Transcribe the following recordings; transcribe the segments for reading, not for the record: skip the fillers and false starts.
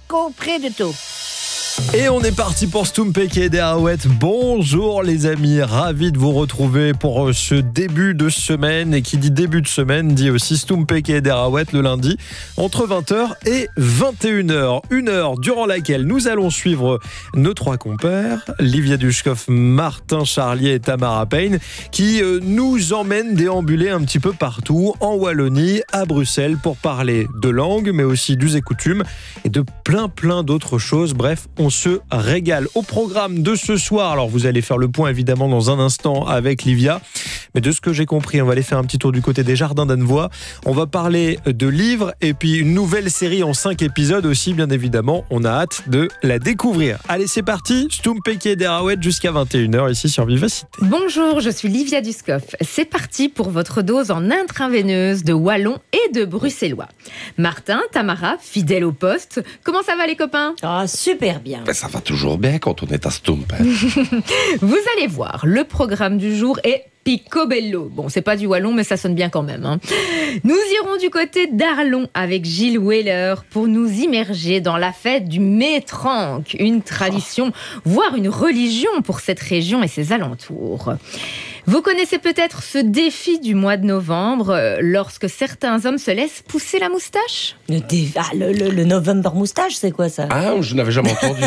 Marco, près de tout. Et on est parti pour Stumpek et des Arouettes. Bonjour les amis, ravi de vous retrouver pour ce début de semaine. Et qui dit début de semaine dit aussi Stumpek et des Arouettes le lundi entre 20h et 21h. Une heure durant laquelle nous allons suivre nos trois compères, Livia Dushkov, Martin Charlier et Tamara Payne, qui nous emmènent déambuler un petit peu partout en Wallonie, à Bruxelles, pour parler de langue, mais aussi d'us et coutumes et de plein d'autres choses. Bref, on se régale. Au programme de ce soir, alors vous allez faire le point évidemment dans un instant avec Livia, mais de ce que j'ai compris, on va aller faire un petit tour du côté des Jardins d'Annevoie. On va parler de livres et puis une nouvelle série en 5 épisodes aussi, bien évidemment. On a hâte de la découvrir. Allez, c'est parti, Stumpek et des Arouettes jusqu'à 21h ici sur Vivacité. Bonjour, je suis Livia Dushkov. C'est parti pour votre dose en intraveineuse de wallon et de bruxellois. Martin, Tamara, fidèles au poste. Comment ça va les copains ? Ah, super bien. Ben, ça va toujours bien quand on est à Stump. Vous allez voir, le programme du jour est picobello. Bon, c'est pas du wallon, mais ça sonne bien quand même. Nous irons du côté d'Arlon avec Gilles Wheeler pour nous immerger dans la fête du Métranque, une tradition, voire une religion pour cette région et ses alentours. Vous connaissez peut-être ce défi du mois de novembre, lorsque certains hommes se laissent pousser la moustache ? Le November moustache, c'est quoi ça ? Ah, je n'avais jamais entendu.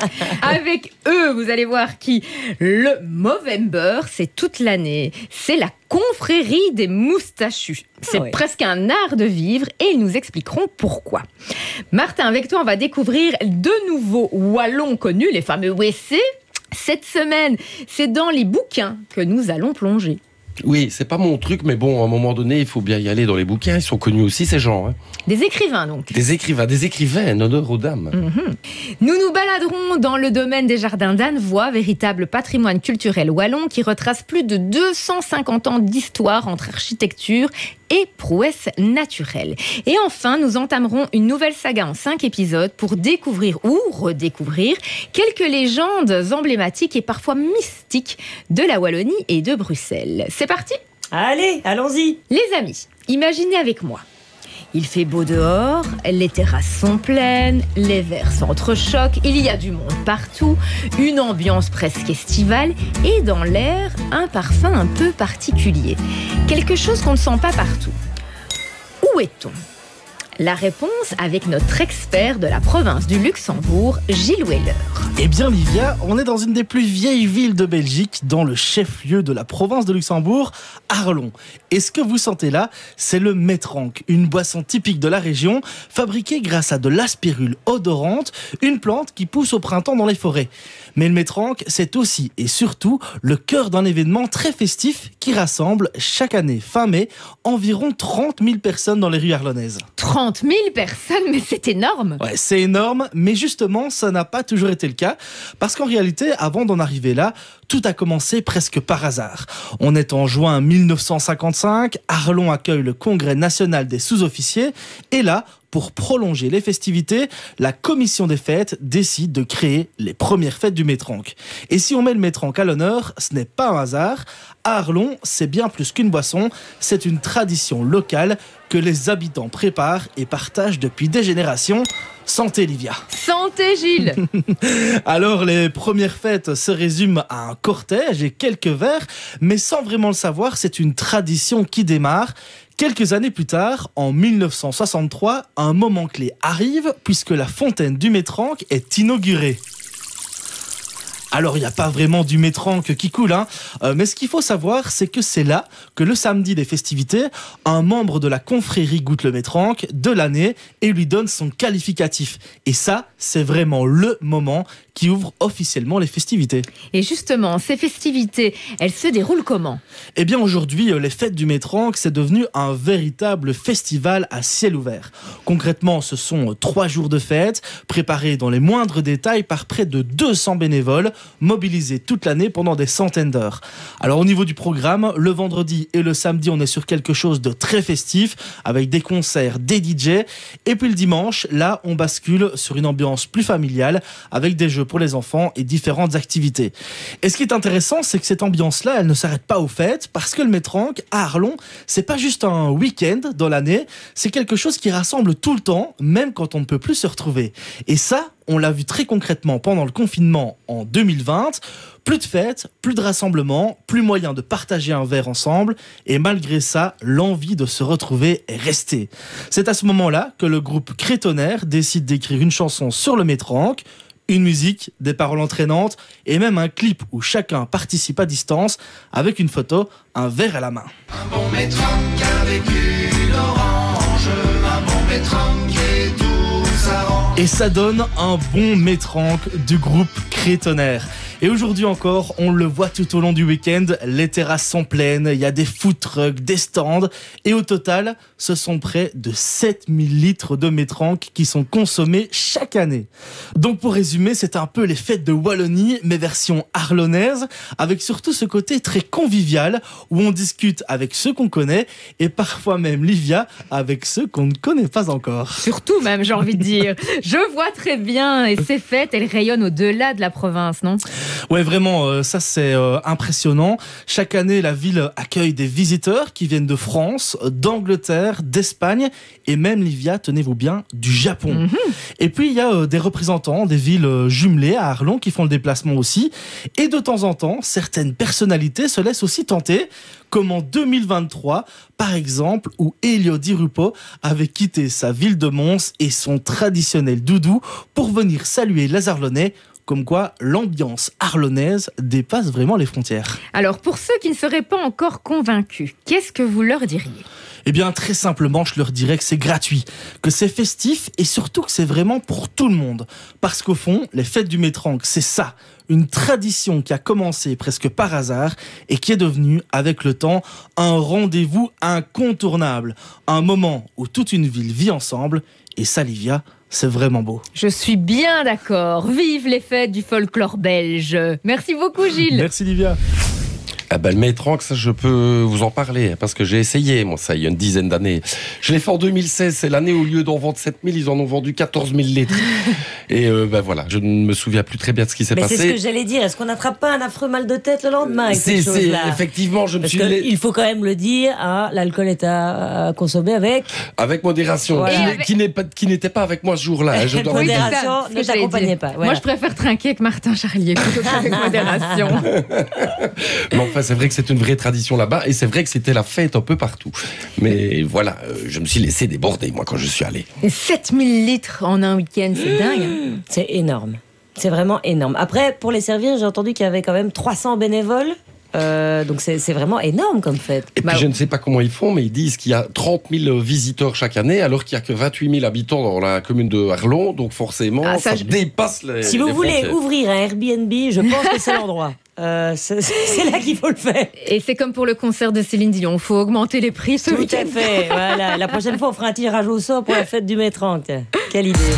Avec eux, vous allez voir qui. Le Movember, c'est toute l'année. C'est la confrérie des moustachus. C'est presque un art de vivre et ils nous expliqueront pourquoi. Martin, avec toi, on va découvrir de nouveaux wallons connus, les fameux WC. Cette semaine, c'est dans les bouquins que nous allons plonger. Oui, c'est pas mon truc, mais bon, à un moment donné, il faut bien y aller dans les bouquins. Ils sont connus aussi, ces gens. Hein. Des écrivains, donc. Des écrivains, honneur aux dames. Nous nous baladerons dans le domaine des Jardins d'Annevoie, véritable patrimoine culturel wallon qui retrace plus de 250 ans d'histoire entre architecture et prouesse naturelle. Et enfin, nous entamerons une nouvelle saga en 5 épisodes pour découvrir ou redécouvrir quelques légendes emblématiques et parfois mystiques de la Wallonie et de Bruxelles. C'est parti ? Allez, allons-y. Les amis, imaginez avec moi. Il fait beau dehors, les terrasses sont pleines, les verres s'entrechoquent, il y a du monde partout, une ambiance presque estivale et dans l'air, un parfum un peu particulier. Quelque chose qu'on ne sent pas partout. Où est-on ? La réponse avec notre expert de la province du Luxembourg, Gilles Wheeler. Eh bien Livia, on est dans une des plus vieilles villes de Belgique, dans le chef-lieu de la province de Luxembourg, Arlon. Et ce que vous sentez là, c'est le Métranque, une boisson typique de la région, fabriquée grâce à de l'aspirule odorante, une plante qui pousse au printemps dans les forêts. Mais le Métranque, c'est aussi et surtout le cœur d'un événement très festif qui rassemble chaque année, fin mai, environ 30 000 personnes dans les rues arlonnaises. 30 000 personnes, mais c'est énorme. Ouais, c'est énorme, mais justement, ça n'a pas toujours été le cas, parce qu'en réalité, avant d'en arriver là, tout a commencé presque par hasard. On est en juin 1955, Arlon accueille le Congrès national des sous-officiers, et là, pour prolonger les festivités, la commission des fêtes décide de créer les premières fêtes du Métranque. Et si on met le Métranque à l'honneur, ce n'est pas un hasard. À Arlon, c'est bien plus qu'une boisson, c'est une tradition locale que les habitants préparent et partagent depuis des générations. Santé Livia. Santé Gilles. Alors les premières fêtes se résument à un cortège et quelques verres, mais sans vraiment le savoir, c'est une tradition qui démarre. Quelques années plus tard, en 1963, un moment clé arrive puisque la fontaine du Métranque est inaugurée. Alors, il n'y a pas vraiment du Métranque qui coule, mais ce qu'il faut savoir, c'est que c'est là que le samedi des festivités, un membre de la confrérie goûte le Métranque de l'année et lui donne son qualificatif. Et ça, c'est vraiment le moment qui ouvre officiellement les festivités. Et justement, ces festivités, elles se déroulent comment ? Eh bien, aujourd'hui, les fêtes du Métranque, c'est devenu un véritable festival à ciel ouvert. Concrètement, ce sont 3 jours de fête, préparés dans les moindres détails par près de 200 bénévoles, mobilisés toute l'année pendant des centaines d'heures. Alors au niveau du programme, le vendredi et le samedi, on est sur quelque chose de très festif, avec des concerts, des DJ. Et puis le dimanche, là, on bascule sur une ambiance plus familiale, avec des jeux jeux pour les enfants et différentes activités. Et ce qui est intéressant, c'est que cette ambiance-là, elle ne s'arrête pas aux fêtes, parce que le Métrank à Arlon, c'est pas juste un week-end dans l'année, c'est quelque chose qui rassemble tout le temps, même quand on ne peut plus se retrouver. Et ça, on l'a vu très concrètement pendant le confinement en 2020. Plus de fêtes, plus de rassemblements, plus moyen de partager un verre ensemble, et malgré ça, l'envie de se retrouver est restée. C'est à ce moment-là que le groupe Crétonnerre décide d'écrire une chanson sur le Métrank, une musique, des paroles entraînantes et même un clip où chacun participe à distance avec une photo, un verre à la main. Un bon Métrank avec une orange, un bon Métrank et tout s'arrange. Et ça donne un bon Métrank du groupe Crétonnerre. Et aujourd'hui encore, on le voit tout au long du week-end, les terrasses sont pleines, il y a des food trucks, des stands, et au total, ce sont près de 7000 litres de Métrank qui sont consommés chaque année. Donc pour résumer, c'est un peu les fêtes de Wallonie, mais version arlonnaise, avec surtout ce côté très convivial, où on discute avec ceux qu'on connaît, et parfois même, Livia, avec ceux qu'on ne connaît pas encore. Surtout même, j'ai envie de dire. Je vois très bien, et ces fêtes, elles rayonnent au-delà de la province, non ? Ouais, vraiment, ça c'est impressionnant. Chaque année, la ville accueille des visiteurs qui viennent de France, d'Angleterre, d'Espagne et même, Livia, tenez-vous bien, du Japon. Et puis, il y a des représentants des villes jumelées à Arlon qui font le déplacement aussi. Et de temps en temps, certaines personnalités se laissent aussi tenter, comme en 2023, par exemple, où Elio Di Rupo avait quitté sa ville de Mons et son traditionnel doudou pour venir saluer les Arlonnais. Comme quoi, l'ambiance arlonnaise dépasse vraiment les frontières. Alors, pour ceux qui ne seraient pas encore convaincus, qu'est-ce que vous leur diriez ? Eh bien, très simplement, je leur dirais que c'est gratuit, que c'est festif et surtout que c'est vraiment pour tout le monde. Parce qu'au fond, les fêtes du Métrank, c'est ça, une tradition qui a commencé presque par hasard et qui est devenue, avec le temps, un rendez-vous incontournable. Un moment où toute une ville vit ensemble. Et ça, Livia, c'est vraiment beau. Je suis bien d'accord. Vive les fêtes du folklore belge. Merci beaucoup, Gilles. Merci, Livia. Ah ben, le Métrank, ça je peux vous en parler, parce que j'ai essayé, moi, ça, il y a une dizaine d'années. Je l'ai fait en 2016, c'est l'année où, au lieu d'en vendre 7000, ils en ont vendu 14 000 litres. Et ben voilà, je ne me souviens plus très bien de ce qui s'est passé. Mais c'est ce que j'allais dire, est-ce qu'on n'attrape pas un affreux mal de tête le lendemain avec ces choses-là ? Effectivement, Parce qu'il faut quand même le dire, hein, l'alcool est à consommer avec modération, Voilà. qui n'était pas avec moi ce jour-là. Hein, je dois Oui, le dire. modération, c'est ne ce que j'allais t'accompagnez dire. pas. Voilà. Moi, je préfère trinquer avec Martin Charlier plutôt qu'avec modération. Mais enfin, c'est vrai que c'est une vraie tradition là-bas, et c'est vrai que c'était la fête un peu partout. Mais voilà, je me suis laissé déborder, moi, quand je suis allé. 7000 litres en un week-end, c'est dingue. Hein. C'est énorme. C'est vraiment énorme. Après, pour les servir, j'ai entendu qu'il y avait quand même 300 bénévoles. Donc c'est vraiment énorme comme fête. Et puis je ne sais pas comment ils font, mais ils disent qu'il y a 30 000 visiteurs chaque année, alors qu'il n'y a que 28 000 habitants dans la commune de Arlon, donc forcément ça dépasse les Si vous les voulez frontières. ouvrir un Airbnb, je pense que c'est l'endroit. C'est là qu'il faut le faire. Et c'est comme pour le concert de Céline Dion, il faut augmenter les prix ce Tout week-end. à fait. Voilà. La prochaine fois, on fera un tirage au sort pour la fête du Métrank. Quelle idée.